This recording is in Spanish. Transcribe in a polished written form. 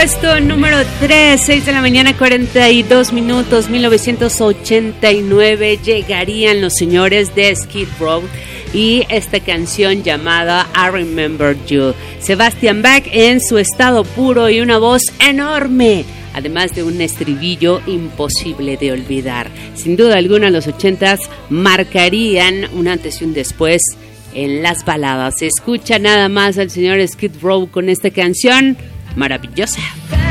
puesto número 3, 6 de la mañana, 42 minutos, 1989, llegarían los señores de Skid Row y esta canción llamada I Remember You. Sebastian Bach en su estado puro y una voz enorme, además de un estribillo imposible de olvidar. Sin duda alguna, los 80s marcarían un antes y un después en las baladas. Escucha nada más al señor Skid Row con esta canción maravillosa.